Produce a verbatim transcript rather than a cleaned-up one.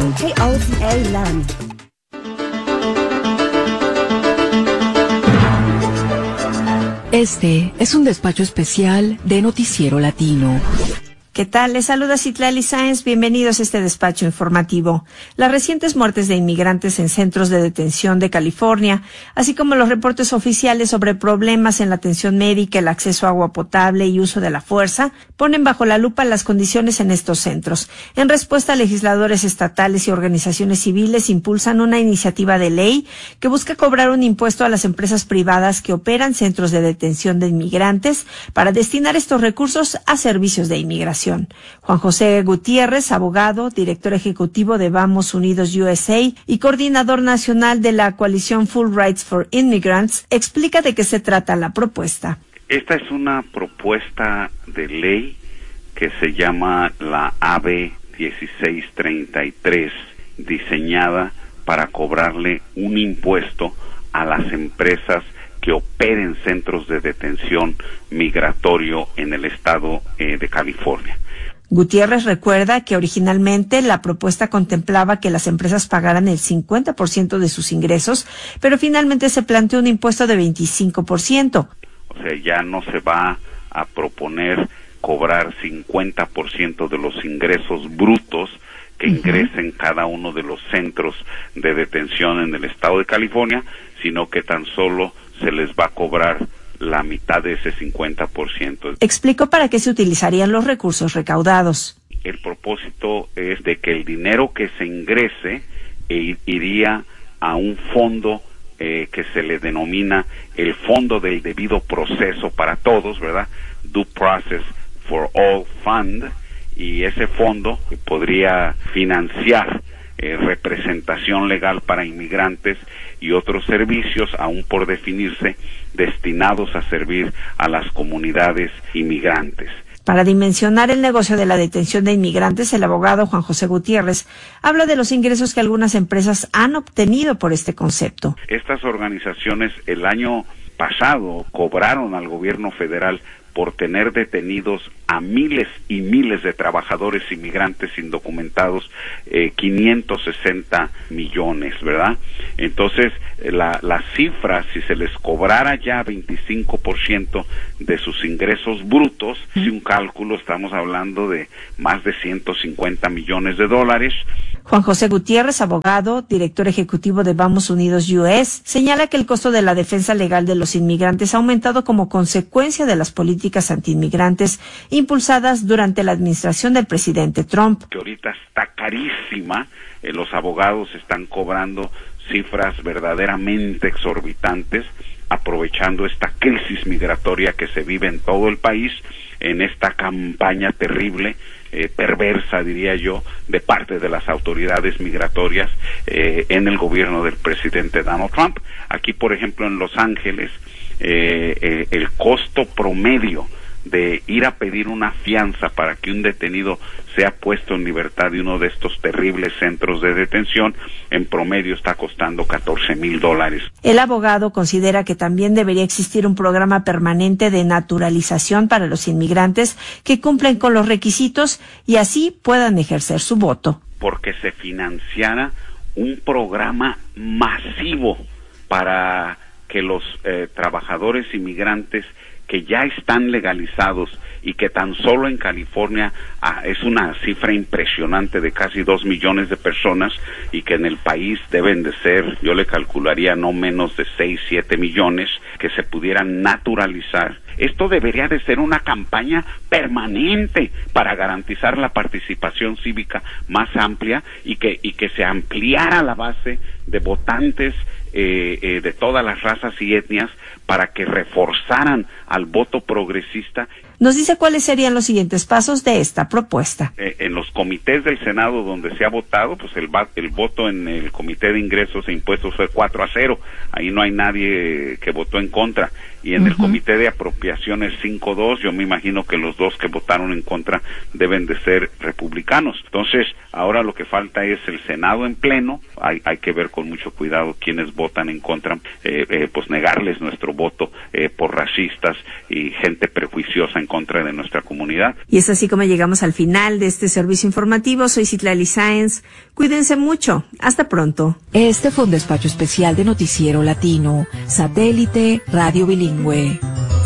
K O C A Land. Este es un despacho especial de Noticiero Latino. ¿Qué tal? Les saluda Citlali Sáenz. Bienvenidos a este despacho informativo. Las recientes muertes de inmigrantes en centros de detención de California, así como los reportes oficiales sobre problemas en la atención médica, el acceso a agua potable y uso de la fuerza, ponen bajo la lupa las condiciones en estos centros. En respuesta, legisladores estatales y organizaciones civiles impulsan una iniciativa de ley que busca cobrar un impuesto a las empresas privadas que operan centros de detención de inmigrantes para destinar estos recursos a servicios de inmigración. Juan José Gutiérrez, abogado, director ejecutivo de Vamos Unidos U S A y coordinador nacional de la coalición Full Rights for Immigrants, explica de qué se trata la propuesta. Esta es una propuesta de ley que se llama la A B dieciséis treinta y tres, diseñada para cobrarle un impuesto a las empresas que operen centros de detención migratorio en el estado eh, de California. Gutiérrez recuerda que originalmente la propuesta contemplaba que las empresas pagaran el cincuenta por ciento de sus ingresos, pero finalmente se planteó un impuesto de veinticinco por ciento. O sea, ya no se va a proponer cobrar cincuenta por ciento de los ingresos brutos que uh-huh. ingresen cada uno de los centros de detención en el estado de California, sino que tan solo se les va a cobrar la mitad de ese cincuenta por ciento. Explicó para qué se utilizarían los recursos recaudados. El propósito es de que el dinero que se ingrese eh, iría a un fondo eh, que se le denomina el Fondo del Debido Proceso para Todos, ¿verdad? Due Process for All Fund, y ese fondo podría financiar eh, representación legal para inmigrantes y otros servicios, aún por definirse, destinados a servir a las comunidades inmigrantes. Para dimensionar el negocio de la detención de inmigrantes, el abogado Juan José Gutiérrez habla de los ingresos que algunas empresas han obtenido por este concepto. Estas organizaciones el año pasado cobraron al gobierno federal por tener detenidos a miles y miles de trabajadores inmigrantes indocumentados, eh, quinientos sesenta millones, ¿verdad? Entonces, la, la cifra, si se les cobrara ya veinticinco por ciento de sus ingresos brutos, si un cálculo, estamos hablando de más de ciento cincuenta millones de dólares. Juan José Gutiérrez, abogado, director ejecutivo de Vamos Unidos U S, señala que el costo de la defensa legal de los inmigrantes ha aumentado como consecuencia de las políticas antiinmigrantes impulsadas durante la administración del presidente Trump. Que ahorita está carísima, eh, los abogados están cobrando cifras verdaderamente exorbitantes, aprovechando esta crisis migratoria que se vive en todo el país, en esta campaña terrible, eh, perversa, diría yo, de parte de las autoridades migratorias eh, en el gobierno del presidente Donald Trump. Aquí, por ejemplo, en Los Ángeles, eh, eh, el costo promedio de ir a pedir una fianza para que un detenido sea puesto en libertad de uno de estos terribles centros de detención, en promedio está costando catorce mil dólares. El abogado considera que también debería existir un programa permanente de naturalización para los inmigrantes que cumplen con los requisitos y así puedan ejercer su voto. Porque se financiara un programa masivo para que los eh, trabajadores inmigrantes que ya están legalizados y que tan solo en California ah, es una cifra impresionante de casi dos millones de personas y que en el país deben de ser, yo le calcularía no menos de seis, siete millones que se pudieran naturalizar. Esto debería de ser una campaña permanente para garantizar la participación cívica más amplia y que, y que se ampliara la base de votantes Eh, eh, de todas las razas y etnias para que reforzaran al voto progresista. Nos dice cuáles serían los siguientes pasos de esta propuesta. Eh, en los comités del Senado donde se ha votado, pues el, el voto en el Comité de Ingresos e Impuestos fue cuatro a cero. Ahí no hay nadie que votó en contra. Y en uh-huh. el Comité de Apropiaciones cinco dos, yo me imagino que los dos que votaron en contra deben de ser republicanos. Entonces, ahora lo que falta es el Senado en pleno. Hay, hay que ver con mucho cuidado quienes votan en contra, eh, eh, pues negarles nuestro voto eh, por racistas y gente prejuiciosa en contra de nuestra comunidad. Y es así como llegamos al final de este servicio informativo. Soy Citlali Sáenz. Cuídense mucho. Hasta pronto. Este fue un despacho especial de Noticiero Latino, Satélite Radio Bilingüe.